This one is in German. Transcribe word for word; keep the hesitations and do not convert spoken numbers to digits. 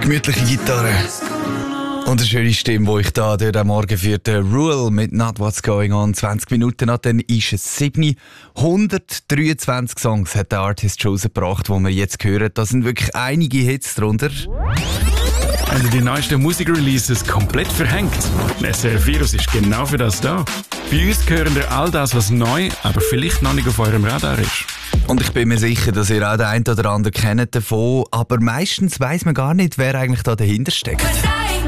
Gemütliche Gitarre. Und eine schöne Stimme, die ich da durch den Morgen führte. Rule mit Not What's Going On. zwanzig Minuten nach, dann ist es sieben. hundertdreiundzwanzig Songs hat der Artist schon rausgebracht, die wir jetzt hören. Da sind wirklich einige Hits drunter. Wenn ihr die neuesten Musikreleases komplett verhängt, S R F Virus ist genau für das da. Bei uns hören ihr all das, was neu, aber vielleicht noch nicht auf eurem Radar ist. Und ich bin mir sicher, dass ihr auch den einen oder anderen kennt davon. Aber meistens weiss man gar nicht, wer eigentlich da dahinter steckt.